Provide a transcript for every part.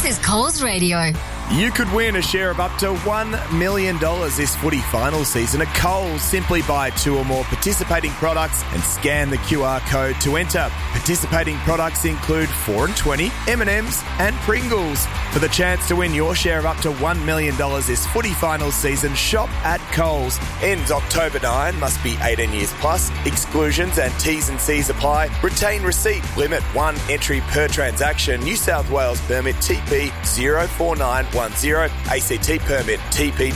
is Coles Radio. You could win a share of up to $1 million this footy final season at Coles. Simply buy 2 or more participating products and scan the QR code to enter. Participating products include 4 and 20, M&M's and Pringles. For the chance to win your share of up to $1 million this footy final season, shop at Coles. Ends October 9, must be 18 years plus. Exclusions and T's and C's apply. Retain receipt. Limit 1 entry per transaction. New South Wales permit TP 04910. ACT permit TP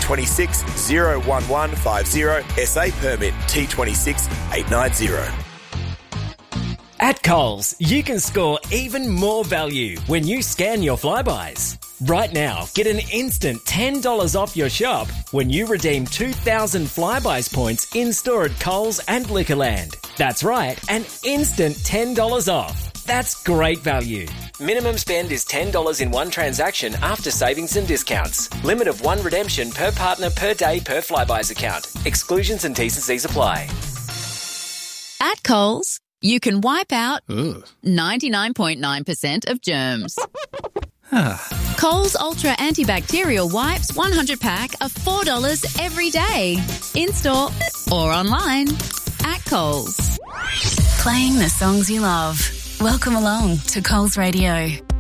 2601150. SA permit T26890. At Coles, you can score even more value when you scan your Flybuys. Right now, get an instant $10 off your shop when you redeem 2,000 Flybuys points in-store at Coles and Liquorland. That's right, an instant $10 off. That's great value. Minimum spend is $10 in one transaction after savings and discounts. Limit of 1 redemption per partner per day per Flybuys account. Exclusions and T's and C's apply. At Coles, you can wipe out 99.9% of germs. Coles Ultra Antibacterial Wipes 100 pack are $4 every day. In-store or online. At Coles. Playing the songs you love. Welcome along to Coles Radio.